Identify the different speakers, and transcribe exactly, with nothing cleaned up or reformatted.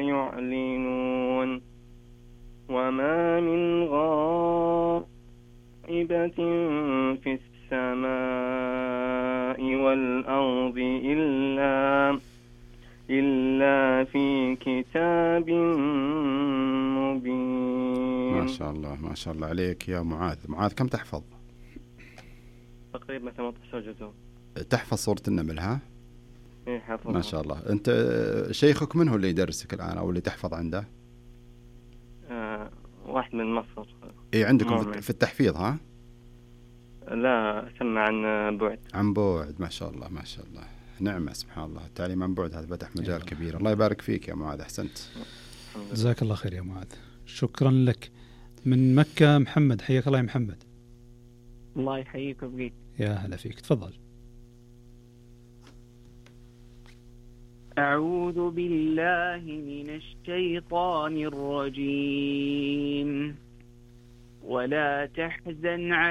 Speaker 1: يعلنون وما من غائبة في السماء والأرض إلا إلا في كتاب مبين.
Speaker 2: ما شاء الله ما شاء الله عليك يا معاذ. معاذ كم تحفظ؟
Speaker 1: تقريبا ثمانية عشر جزء.
Speaker 2: تحفظ سورة النمل ها؟
Speaker 1: إيه حفظها.
Speaker 2: ما شاء الله. أنت شيخك من هو اللي يدرسك الآن أو اللي تحفظ عنده؟
Speaker 1: آه واحد من مصر.
Speaker 2: إيه عندكم
Speaker 1: مؤمن.
Speaker 2: في التحفيظ ها؟
Speaker 1: لا سمع عن بعد.
Speaker 2: عن بعد. ما شاء الله ما شاء الله. نعمة سبحان الله. التعليم عن بعد هذا فتح مجال كبير. الله يبارك فيك يا معاذ. أحسنت.
Speaker 3: جزاك الله خير يا معاذ. شكرا لك. من مكة محمد، حياك الله يا محمد.
Speaker 4: الله يحييك ويبقيك.
Speaker 3: يا هلا فيك، تفضل.
Speaker 4: أعوذ بالله من الشيطان الرجيم. ولا تحزن على